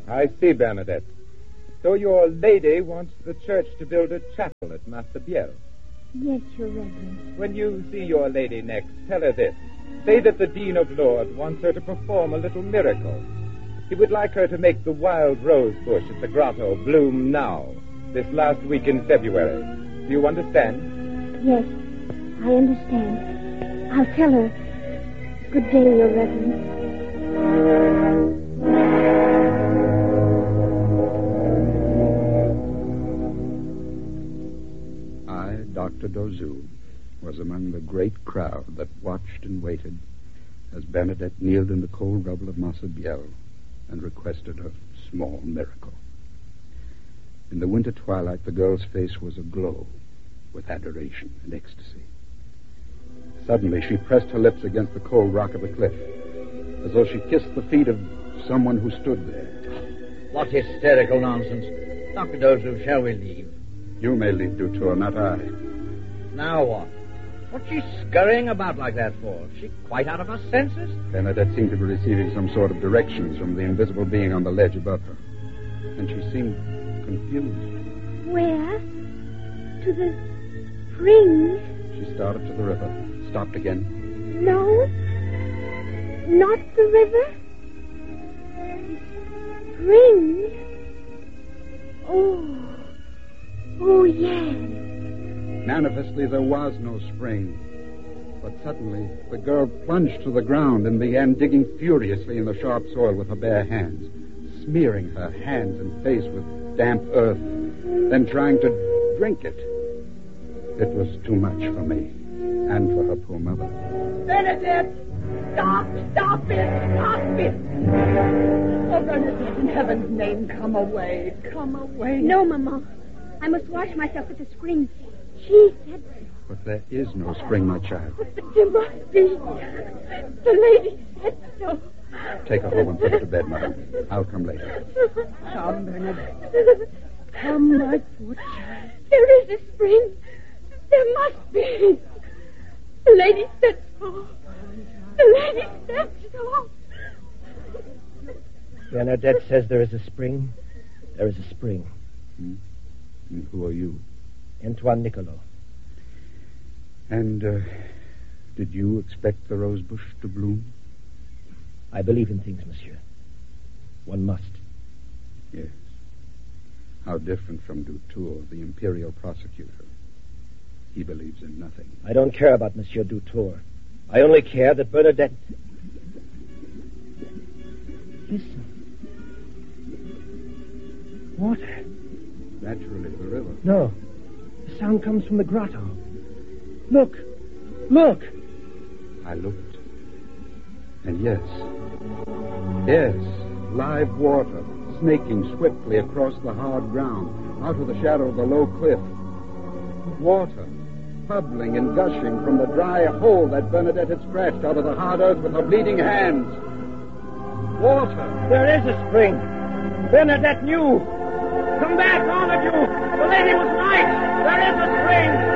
I see, Bernadette. So your lady wants the church to build a chapel at Massabielle. Yes, Your Reverence. When you see your lady next, tell her this. Say that the Dean of Lourdes wants her to perform a little miracle. He would like her to make the wild rose bush at the grotto bloom now, this last week in February. Do you understand? Yes, I understand. I'll tell her. Good day, Your Reverence. Dr. Dozu was among the great crowd that watched and waited as Bernadette kneeled in the cold rubble of Massabielle and requested a small miracle. In the winter twilight, the girl's face was aglow with adoration and ecstasy. Suddenly, she pressed her lips against the cold rock of the cliff, as though she kissed the feet of someone who stood there. What hysterical nonsense. Dr. Dozu, shall we leave? You may leave, Dutour, not I. Now what? What's she scurrying about like that for? Is she quite out of her senses? Bernadette seemed to be receiving some sort of directions from the invisible being on the ledge above her. And she seemed confused. Where? To the spring? She started to the river, stopped again. No, not the river. Spring. Oh, yes. Manifestly, there was no spring. But suddenly, the girl plunged to the ground and began digging furiously in the sharp soil with her bare hands, smearing her hands and face with damp earth, then trying to drink it. It was too much for me, and for her poor mother. Bernadette! Stop it! Stop it! Oh, Bernadette, in heaven's name, come away. Come away. No, Mama. I must wash myself at the spring. She said so. But there is no spring, my child. But there must be. The lady said so. Take her home and put her to bed, Mother. I'll come later. Come, Bernadette. Come, my poor child. There is a spring. There must be. The lady said so. The lady said so. Bernadette says there is a spring. There is a spring. And who are you? Antoine Nicolo. And did you expect the rose bush to bloom? I believe in things, monsieur. One must. Yes. How different from Dutour, the imperial prosecutor. He believes in nothing. I don't care about Monsieur Dutour. I only care that Bernadette... Listen. Water. Naturally, the river. No. The sound comes from the grotto. Look. Look. I looked. And yes. Yes. Live water, snaking swiftly across the hard ground, out of the shadow of the low cliff. Water, bubbling and gushing from the dry hole that Bernadette had scratched out of the hard earth with her bleeding hands. Water. There is a spring. Bernadette knew. Come back, all of you. The lady was right. There is a spring.